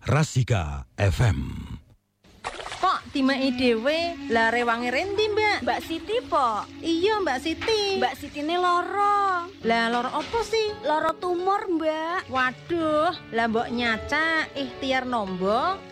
Rasika FM. Kok timai dhewe lah rewange rendi, Mbak? Mbak Siti, po. Iya, Mbak Siti. Mbak Siti ini loro. Lah loro opo sih? Loro tumor, Mbak. Waduh, lah mbok nyaca ikhtiar nombo